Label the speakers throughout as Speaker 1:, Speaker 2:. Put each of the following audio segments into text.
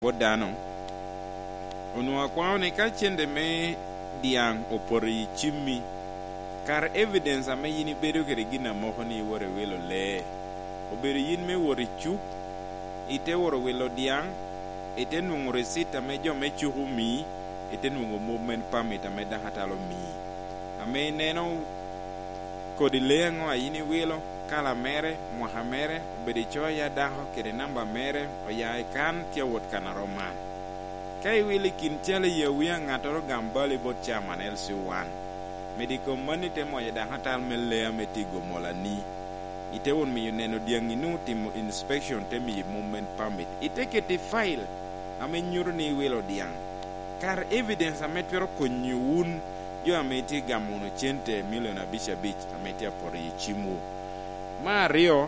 Speaker 1: Bodano Unua kwao ni kachende me diang opori chimi kar evidence ame yini bedo kere gina moko ni wore welo le obedo yin me wore chuk ite wore welo diang ite nungu receipt ame jo me chuku mi ite nungu movement permit ame dahatalo mi ame neno kodi lengo ayini welo kala mere muhamere obedo choya daho kere namba mere oyae kan tia wot kana roman kai wili kinchele ye wiya ngatoro gambali bot chaman LC1 medical money temo ya dahatal mele ametigo molani ite won mi neno dianginu timo inspection temi movement permit ite keti file ame nyurni welo diang kar evidence ametero konyun yo ameti gamuno chente million abisha beach ameti apori chimu Mario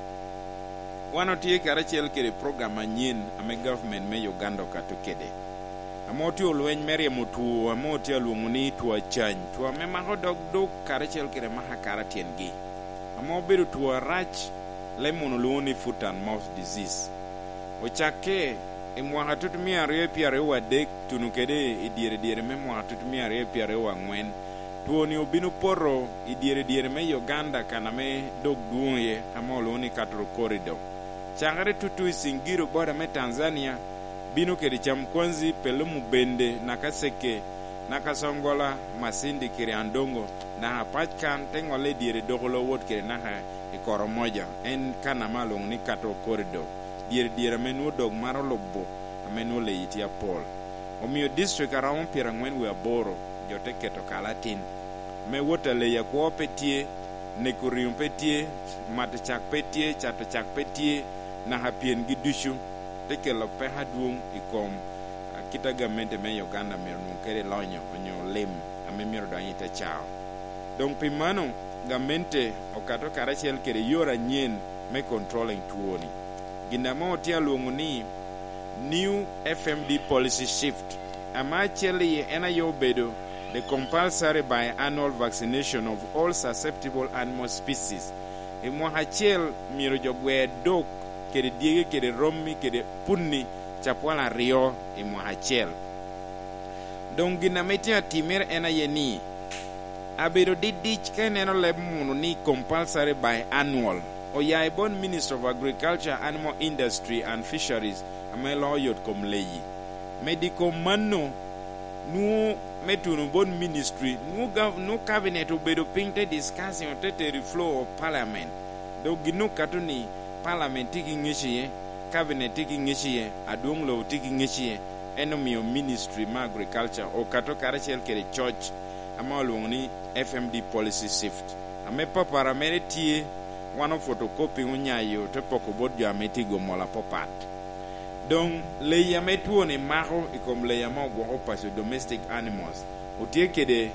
Speaker 1: wanotie karachiel kere program anyin ame government me Uganda katukede amoti olweny meriemo tuo amoti aluongoni tuo chany tuo ame maho dog dok karachiel kere maha karatiengi amo bedo tuo rach lemon luoni foot and mouth disease ochake imwaha tutumia repiare wa dek tunukede idiere me mwaha tutumia repiare wa ngwen tuo ni obino poro idiere me Uganda kana me dog duoye amolo ni katro corridor changare tutu isingiro bora me Tanzania bino kedi chamkwanzi pelumu bende nakaseke nakasongola masindi kiri andongo na hapachkan tengole diere dogolo wot kiri naha ikoro moja en kana malong ni katro corridor diere me nuo dog maro lobo amenu le itia Paul omiyo district around pirangwen we aboro jote keto kalatin me wota le ya ko petie ne kurium petie mat chak petie chato chak petie na hapien gidushu tekelo pe haduong ikom kita gamente me Uganda mernu kere lonyo onyo lem ame miro danyita chao donc pimano gamente okato karachiel kere yora nyen me controlling tuoni gindamo tia luongoni new FMD policy shift ama cheli ena yo bedo the compulsory biannual vaccination of all susceptible animal species imwa hachel miro jogwe dok kede diege kede romi kede punni chapwala rio imwa hachel donc gina metia timer ena yeni abedo didich keneno lebmuno ni compulsory biannual oyae bon Minister of Agriculture, Animal Industry and Fisheries amelo yot komleyi medical manno nu metunu bon ministry nu cabinet obedo pinte discussion tete flow of parliament do ginu katuni parliament tiki ngishiye cabinet tiki ngishiye adong lo tiki ngishiye enomio ministry ma agriculture o kato karachel kere church amalongni FMD policy shift ame papara meretie one photocopy unyayo te poko bod ya metigo mola popat donc le yametuo ni maho ikom le yama go paso domestic animals otie kede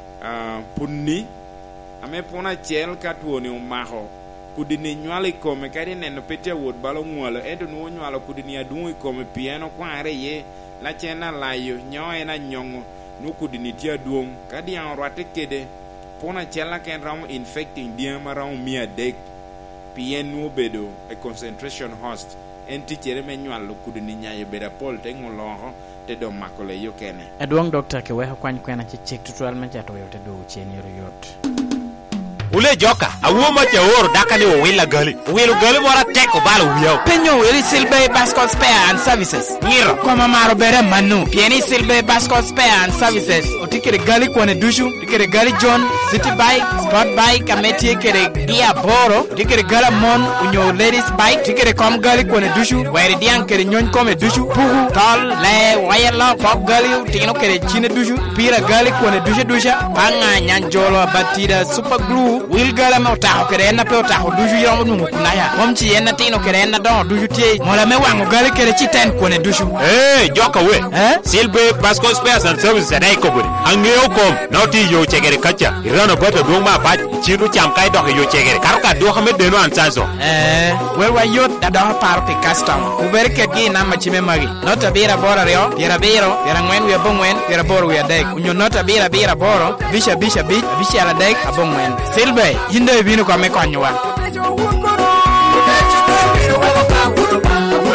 Speaker 1: punni ame pona chel katuo ni maho kudini nywale kome kadi neno pete wod balo ngwalo ento no nywalo kudini adu kome pieno kware ye la chena layo nyoe na nyongo no kudini tia duong kadi an rwate kede pona chela ken ram infecting diama ram mia dek pien no bedo a concentration host enti chere menywalo kudini nyayo beda pol te ngoloho te do makole yo kene
Speaker 2: edwong doctor ke weho kwany kwena chik tutual ma jato yote do cheni yot
Speaker 3: ule joka awuo ma chaoro daka ni wila gali mora teko balo wiyo
Speaker 4: penyo wili Silbe Bascot Spare and Services
Speaker 3: ngiro
Speaker 4: koma maro bere manu pieni Silbe Bascot Spare and Services otikere gali kwane dushu tikere gali John City Bike Sport Bike ameti kere dia boro tikere gala mon unyo ladies bike tikere kom gali kwane dushu wari diang kere nyon kome dushu puhu tol le wayala pop gali tino kere chine dushu pira gali kwane dusha panga nyanjolo batida super glue wil gala me otaho kere na pe otaho dushu yomo nungu kunaya momchi yena tino kere na don dushu tie mola me wango gali kere chiten kone dushu
Speaker 3: joka we Silbe Bascot Spares and Services dai ko buri angeo kom noti yo chegere kacha irano bota do ma ba chiru cham kai do yo chegere karoka do xame de no ansanso
Speaker 4: wel wa yot da do party custom uber ke gi na ma chime magi nota bira bora reo bira biro bira ngwen we bongwen bira boro we dek unyo nota bira boro bisha bisha la dek abongwen Silbe hinde binu kwa me konywa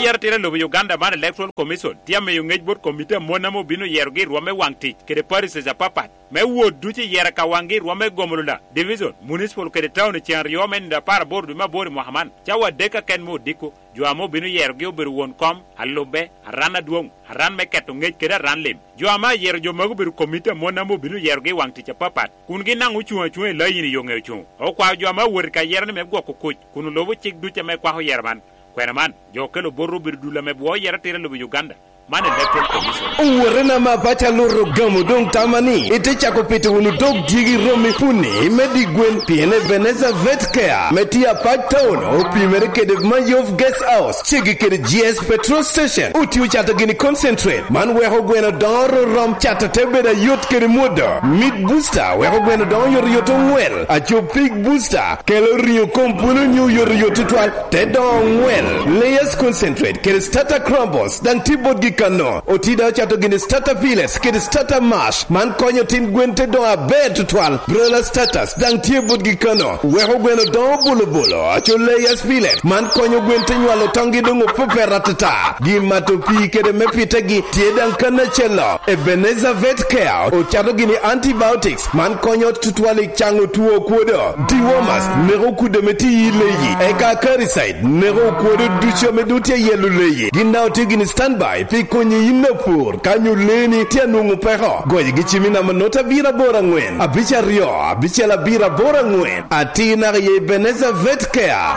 Speaker 3: yer tire lo Uganda man Electoral Commission tiame yu ngej bot committee mona mo binu yer gi rome wangti kede Paris za papat me wod duti yer ka wangi rome gomulula division municipal kede town chen riomen da par bordu ma bori Muhammad chawa deka ken mo diko juamo binu yer gi oberu won kom allobe arana duong aran me keto ngej kede ran lim juama yer jo magu beru committee mona mo binu yer gi wangti cha papat kun gi nangu chuwa chuwe la yini yo ngechu o kwa juama wor ka yer ne me go ko kuj kun lobo chik duti me kwa ho yer man Kwenaman, jokelo borro birdula me bo yara tire lo Uganda. Man Electoral Commission.
Speaker 5: Uwerena mapata loro gamu dong tamani. Ite chako pete unu dog digi romi puni. Medi gwen piene Veneza Vet Care. Metia pak town. Opi mereke de Mayov Guest House. Chigi kede GS Petrol Station. Uti uchata gini concentrate. Man weho gweno doro rom chata tebe da yot kede moda. Meat booster. Weho gweno don yor yoto well. Acho pig booster. Kelo rio kompuno new yor yoto twal. Te don well. Layers concentrate. Kede starter crumbles. Dan tibot gi kano otida chato gini starter piles kede starter mash man konyo tim gwente do a bet twal broiler starters dang tie bud gi kano weho gweno do bolo acho layers piles man konyo gwente nywalo tongi dungo poperatata gi mato pi kede mepite gi tie dang kana chelo Ebenezer Vet Care o chato gini antibiotics man konyo tutwali chango tuo kuodo dewormers nero kude meti yileyi eka caricide nero kuodo ducho medutia yelu leyi ginna otigini standby konyi inapur kanyu leni tia nungu peho goyi gichimina manota bira bora ngwen abicha rio abicha la bira bora ngwen atina ye Ebenezer Vet Care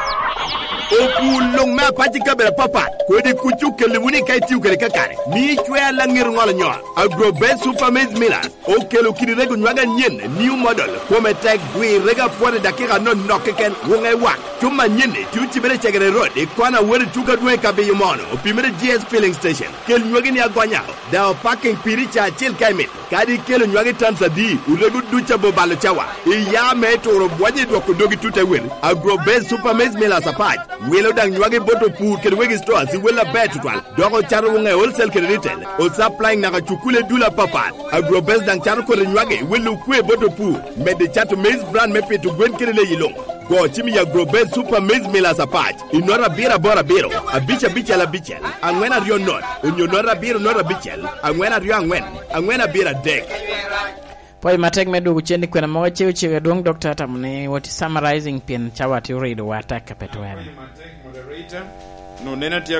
Speaker 6: oku long ma pati kabela papa ko di kuchu kele wuni kay tiu kele kakare mi chwe la ngir ngol nyo agro ben super maize millers o kelo kidi rego nyaga nyen new model ko metek gwi rega pore dakika non nokken wongai wak tuma nyende tuti bere chegere road e kwana wori tuka dwe kabe yumono o pimere GS filling station kel nyogi ni agwanya da parking piricha chil kaimit kadi kelo nyogi tansa di urego ducha bo balo chawa e ya metoro bwaje do ko dogi tuta wen agro ben super maize millers apart welo dang nywage boto pour ke wegi store si wela betu twal dogo charo ngai wholesale ke retail o supplying na chukule dula papa agrobes dang charo ko nywage welu kwe boto pour me de chato maize brand me petu gwen kele yilo go chimi ya agrobes super maize millers apart inora bira bora biro abicha la bichel angwena rio not onyonora biro nora bichel angwena rio angwena bira dek
Speaker 2: Poi matek medu chendi kwena mawa chewe duong Dr. Tamne what summarizing pin chawati urido wata kapetwele.
Speaker 1: Matek moderator no nena tia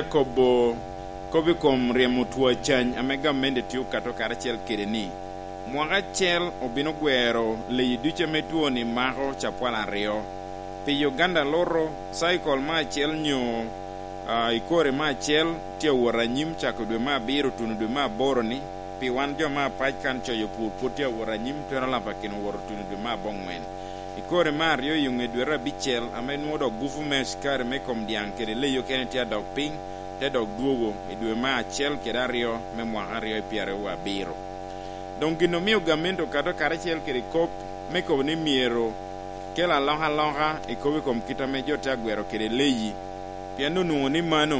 Speaker 1: kobi kom remutua chany amega mende tiu kato karachel kireni. Mwaga chel obino gwero le duche metuo ni maho chapwala rio. Pi Uganda loro cycle ma chel nyo ikore ma chel tia waranyim chako dwe ma biro tunu dwe ma boro ni. Pi wan jo ma pach kan choyo pur putia waranyim tero lampa kino waro tunu dwe ma bongwen. Ikore ma rio yunge dwera bichel ame nuodo gufu me shikare me kom diang kere le yo kene tia dog ping te dog duogo idwe ma chel kera rio me mwaha rio piare wa biro. Donc gino mio gamento kato karachel kere kop me kom ni miero kela longa ikowe kom kita me jote agwero kere leyi piano nuo ni mano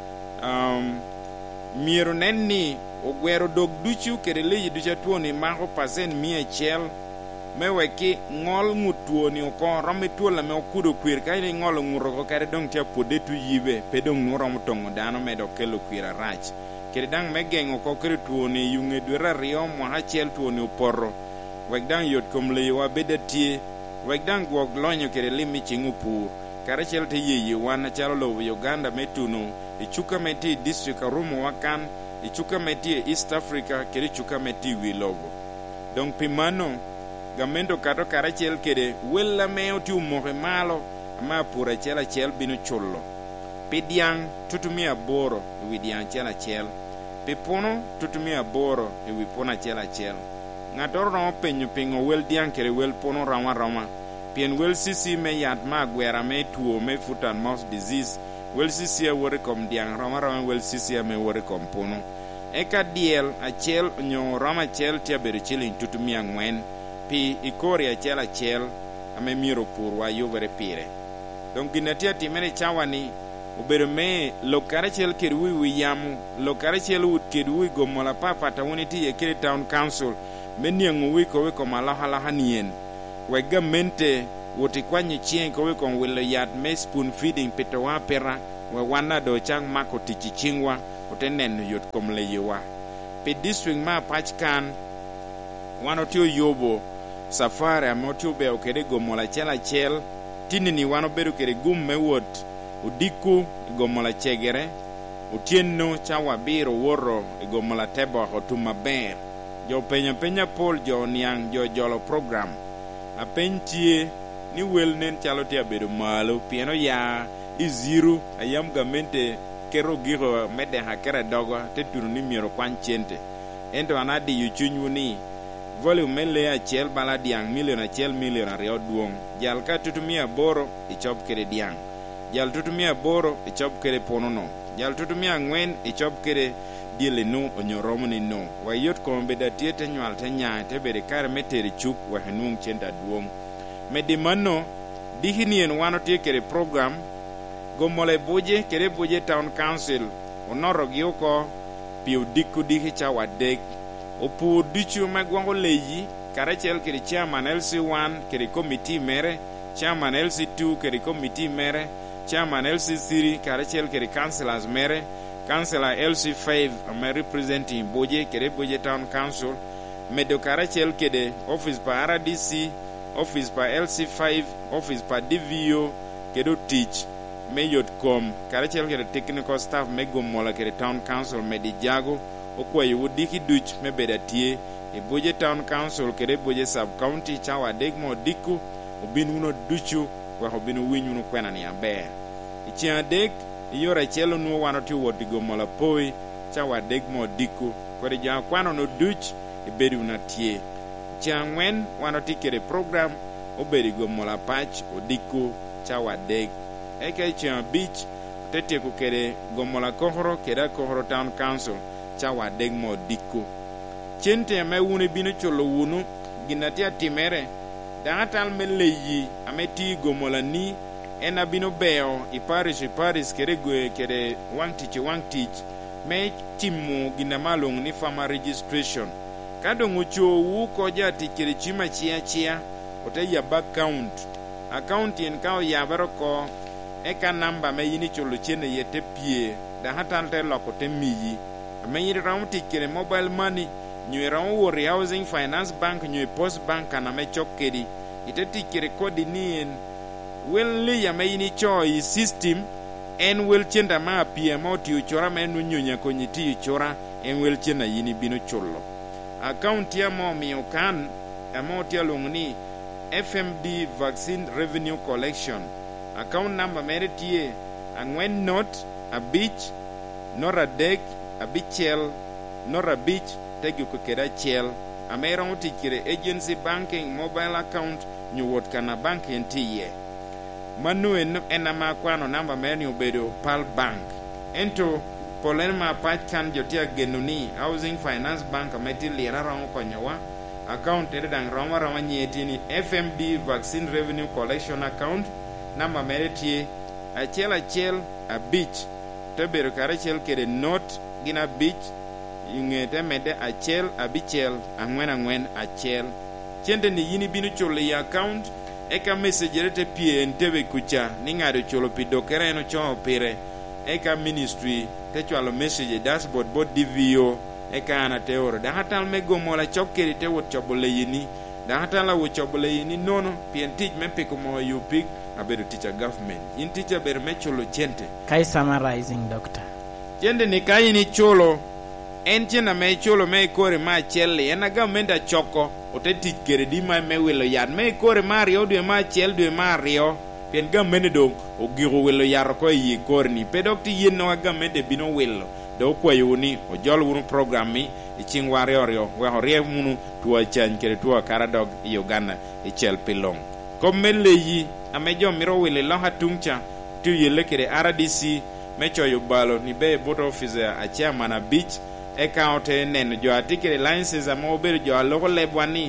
Speaker 1: miero nenni ogwero dog duchu kere leyi ducha tuo ni maho pasen mie chel me weki ngol ngutuo ni oko romi tuo la me okudo kwir kaini ngol nguroko kare dong tia podetu yibe pedong nuro mutongo dano medo kelo kwira rach kere dang me gengo ko kere tuo ni yunge dwera rio mwaha chel tuo ni uporo wek dang yot kom leyi wa bedatie wek dang gwog lonyo kere limi chingu pur kare chel te yeye wana chalo lo Uganda metuno ichuka meti district arumo wakan ichuka meti East Africa kere chuka meti wilogo donc pimano gamendo kato karachel kede wella meo ti umoke malo ama pura chela chel binu chullo pidiang tutumia boro widiang chela chel pipono tutumia boro wipona chela chel ngatoro no penyo pingo wel diang kere wel pono rama pien wel sisi me yat ma gwera me tuo me foot and mouth disease wel sisi a wore kom diang rama wel sisi a me wore kom pono eka diel a chel nyo rama chel tia bere chilin tutumia ngwen pi ikori a chela chel ame miro pur wa yovere pire donc ginatia timene chawani ubere me lokare chel kerwi yamu lokare chel wut kerwi gomola papa ta unity e kere town council meniangu wi ko we ko malahala hanien wega mente woti kwanye chien ko we kon wile yat me spoon feeding pito wa pera we wana do chang mako tichi chingwa utenen yot komle yewa pe district ma pachkan wano tio yobo safari amotio be okere gomola chela chel tinini wano beru kere gumme wot udiku gomola chegere utienno chawa biro woro gomola tebo hotuma ber jo penya pol jo niang jo jolo program apentie ni welnen chalo tia bedo malo pieno ya iziru ayam gamente kero giro mede hakere dogo te tunu ni miero kwanchente ento anadi yuchunyu ni volume mele ya chel bala diang milion ario duong jal ka tutumia boro ichop kere diang jal tutumia boro ichop kere ponono jal tutumia ngwen ichop kere dile no onyoromo ni no wayot kombe da tiete nywal te nya te bere kar meteri chuk wa hanung chenda duong medimano dihinien wano tie kere program gomole boje kere boje town council onoro gioko piu diku dihi cha wadek opu dichu magwango leyi karachel kere chairman LC1 kere committee mere chairman LC2 kere committee mere chairman LC3 karachel kere councilors mere councilor LC5 ame representing boje kere boje town council medo karachel kede office pa RDC office pa LC5 office pa DVO kedo teach meyot kom karachel kede technical staff mego mola kede town council medi jago okwayo wudiki duch mebeda tie e boje town council kede boje sub county chawa degmo diku ubinu no duchu wa hobinu winyu no kwena ni abe ichia deg yora chelo no wano ti wodigo mola poi chawa degmo diku kore ja kwano no duch e bedu na tie changwen wano ti kede program oberigo mola patch odiku chawa deg eke chia beach tete ku kede gomola kohoro keda kohoro town council chawa degmo diku chente me wune bino cholo wunu ginatia timere dangatal meleyi ameti gomola ni ena bino beo iparis kere gwe kere wangtich me timu ginamalong ni farmer registration kado ngucho wu koja tikere chima chia ote ya account yen kao ya baroko eka namba me yini cholo chene yete pie dangatal te lokote miyi me yiri ramu tikere mobile money nywe ramu wori housing finance bank nywe post bank kana me chokedi ite tikere kodi nien welli ya me yini cho yi system en wel chenda ma pie moti uchora menu nyonya konyiti uchora en wel chena yini bino cholo account ya mo miukan amount ya longni FMD vaccine revenue collection account number meritie angwen not a beach nora dek a bichel nora beach tegi ko keda chel amera utikire agency banking mobile account nyuwot kana banking tiye manuen enama kwano namba meni ubedo pal bank ento polen ma patch kan jotia genuni housing finance bank ameti lira rango konyawa account edang rama nyetini FMD vaccine revenue collection account namba meritie achel a beach tebero karachel kede not gina beach yungete mede achel abichel angwen achel chende ni yini binu cholo ya account eka message rete pie ntebe kucha ningado cholo pido kereno cho pire eka ministry te cholo message dashboard bot DVO eka ana teoro da hatal mego mola chokeri te wot chobole yini da hatala wo chobole yini nono pien teach me piko mo yupik abedo teacher government in teacher ber me cholo chente
Speaker 2: kai summarizing doctor
Speaker 1: chende ni kai ni cholo en chena me cholo me kore ma chelle ena gamenda choko oteti kere di ma me welo yan me kore mario de ma chel de mario pen gamende dog ogiro welo yar ko yi korni pedok ti yeno gamende bino welo do kwayuni o jol wunu program mi iching wariorio we horie munu tuwa chan kere tuwa karadog Uganda ichel pilong komele yi amejo miro wele lo hatungcha tu yele kere RDC mecho yubalo ni be board officer a chairman a beach eka ote nen jo atikere licenses amo ber jo alogo lebwani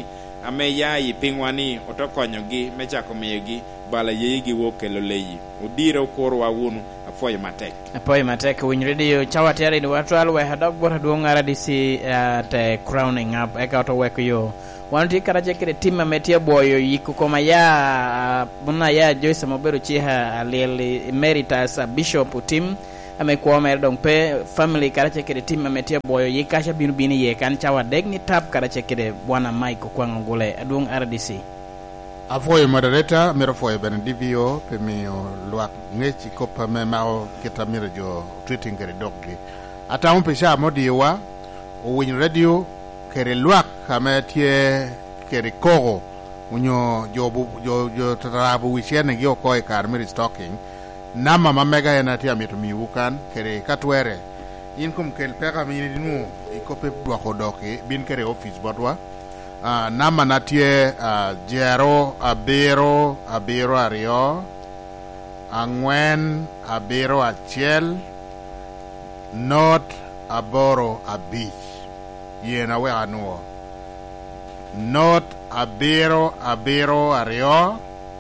Speaker 1: ame ya yi pingwani otokonyogi mechako miyogi bala yegi wo kelo leyi udiro korwa wunu afoy matek
Speaker 2: win radio chawateri ni watu alwe hadok bora duongara disi te crowning up eka to wek yo wanti karaje kire timma metia boyo yiku koma ya buna ya Joyce Mobero chiha alili emeritus bishop tim amekuwa merdong pe family karache kire timma metia boyo yikasha bini ye kan chawa degni tap karache kire bwana Mike Kwango ngule adung RDC
Speaker 7: Avoy moderator mero foy ben DVO pe mio luak ngechi kopa me mao kita miro jo tweeting kere dokki ata un pesha modiwa win radio kere luak kama tie kere kogo unyo jo tarabu wishene gyo koy kar miri stocking nama mamega ena tia mitu miukan kere katwere inkum kel peka mi dinu ikope dwako doki bin kere office bodwa nama natie jero abiro ario angwen abiro achiel not aboro abich yena we anuo not abiro ario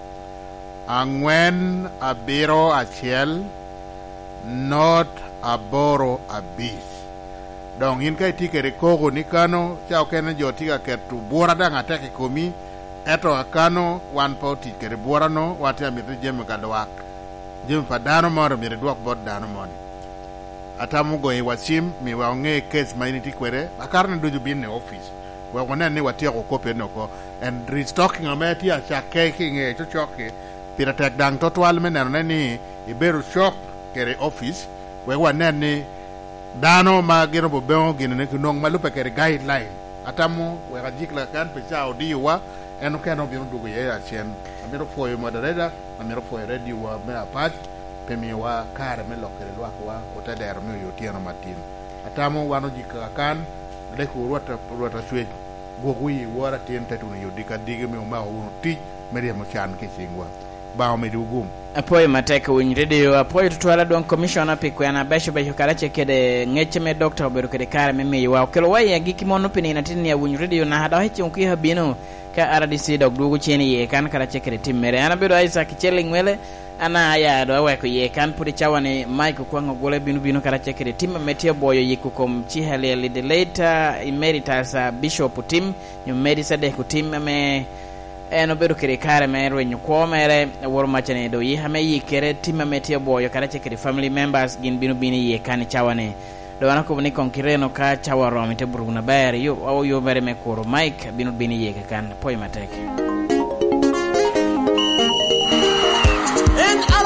Speaker 7: angwen abiro achiel not aboro abich dong in kai tikere kogo nikano chao kene jo tika ketu bora da ngateke komi eto akano wan poti kere bora no wati amiri jeme kadwak jeme padano moro mire duak bod dano moni atamu go wasim mi waonge case mainiti kwere akarne doju binne office wa wona ne wati ko kope no ko and restocking amati a chakeking e chochoke pira tek dang totwal menene ni iberu shop kere office we wane ni dano ma gero bo ben gine ne kunong malupe kere guideline atamu we rajikla kan pesa odiwa eno keno bi ndugo ye ya chen amiro foyo moderator amiro foyo radio wa me apart pemi wa kare me lokere lwa kwa otadero me yotiano matin atamu wano jika kan de ko rota chwe gogui wara tin tetu ne yodika dige me ma uti meria mo chan ke singwa bao me dugum
Speaker 2: apoy mateka win radio apoy tutwala don commissioner pikwana besho karache kede ngecheme doctor oberu kede kare meme wa kelo waya giki mono pini na tin ya win radio na hada heche unki habino ka RDC dog dugu cheni ye kan karache kede timmere ana bedo Isaac Chelingwele ana ya do wa ko ye kan puri chawane Mike Kwango gole binu karache kede timma metia boyo yikukom chihalele de later emeritus bishop tim nyumeri sade ku tim me eno bedo kere kare mero nyuko mere wor machane do yi hame yi kere timma metia boyo karache kede family members gin binu ye kan chawane do wana ko ni konkireno ka chawaro mite buruna bayar yo o yo mere me koro Mike binu ye kan poy mateke